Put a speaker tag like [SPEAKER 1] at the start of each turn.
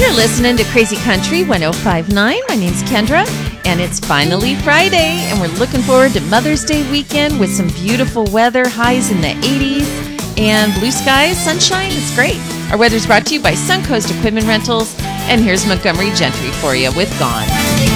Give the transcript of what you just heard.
[SPEAKER 1] You're listening to Crazy Country 1059. My name's Kendra, and it's finally Friday, and we're looking forward to Mother's Day weekend with some beautiful weather, highs in the 80s, and blue skies, sunshine. It's great. Our weather's brought to you by Suncoast Equipment Rentals, and here's Montgomery Gentry for you with Gone.